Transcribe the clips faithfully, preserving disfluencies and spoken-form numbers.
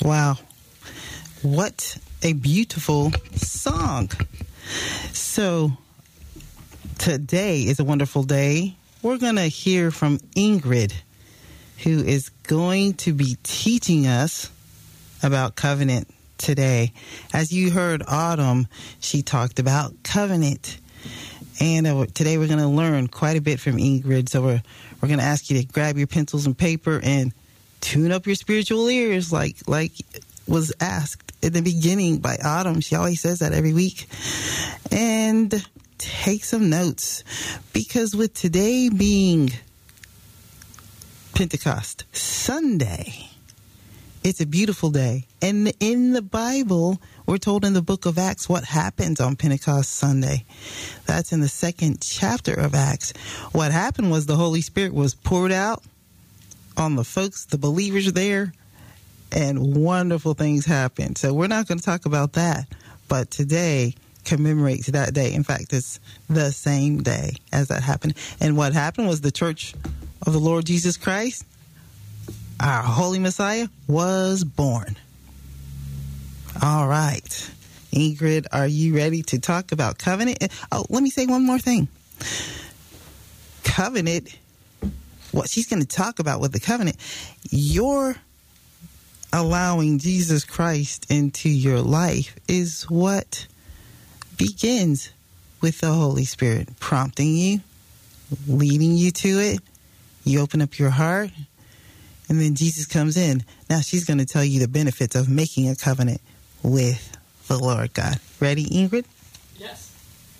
Wow. What a beautiful song. So today is a wonderful day. We're going to hear from Ingrid, who is going to be teaching us about covenant today. As you heard Autumn, she talked about covenant. And uh, today we're going to learn quite a bit from Ingrid. So we're, we're going to ask you to grab your pencils and paper and tune up your spiritual ears like like was asked in the beginning by Autumn. She always says that every week. And take some notes, because with today being Pentecost Sunday, it's a beautiful day. And in the Bible, we're told in the book of Acts what happens on Pentecost Sunday. That's in the second chapter of Acts. What happened was the Holy Spirit was poured out on the folks, the believers there, and wonderful things happened. So we're not going to talk about that, but today commemorates that day. In fact, it's the same day as that happened. And what happened was the Church of the Lord Jesus Christ, our Holy Messiah, was born. All right. Ingrid, are you ready to talk about covenant? Oh, let me say one more thing. Covenant, what she's going to talk about with the covenant, you're allowing Jesus Christ into your life is what begins with the Holy Spirit prompting you, leading you to it. You open up your heart, and then Jesus comes in. Now she's going to tell you the benefits of making a covenant with the Lord God. Ready, Ingrid? Yes.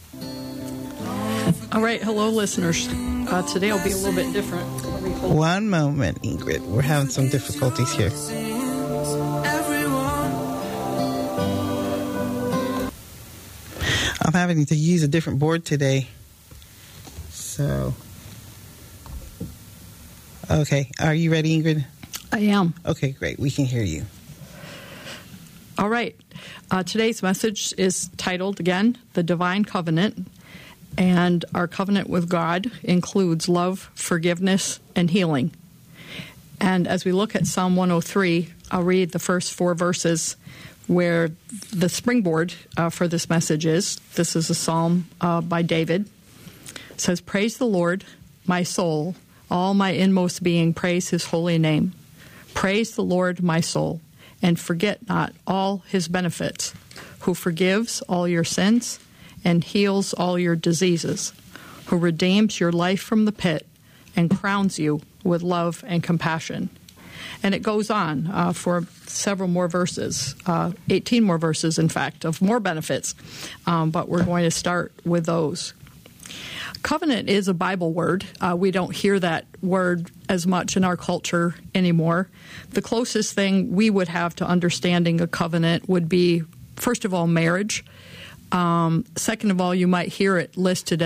All right. Hello, listeners. Uh, today will be a little bit different. One moment, Ingrid. We're having some difficulties here. I'm having to use a different board today. So, okay. Are you ready, Ingrid? I am. Okay, great. We can hear you. All right. Uh, today's message is titled, again, The Divine Covenant. And our covenant with God includes love, forgiveness, and healing. And as we look at Psalm one oh three, I'll read the first four verses where the springboard uh, for this message is. This is a psalm uh, by David. It says, "Praise the Lord, my soul, all my inmost being, praise his holy name. Praise the Lord, my soul, and forget not all his benefits, who forgives all your sins and heals all your diseases, who redeems your life from the pit and crowns you with love and compassion." And it goes on uh, for several more verses, uh, eighteen more verses, in fact, of more benefits. Um, but we're going to start with those. Covenant is a Bible word. Uh, we don't hear that word as much in our culture anymore. The closest thing we would have to understanding a covenant would be, first of all, marriage. Um, second of all, you might hear it listed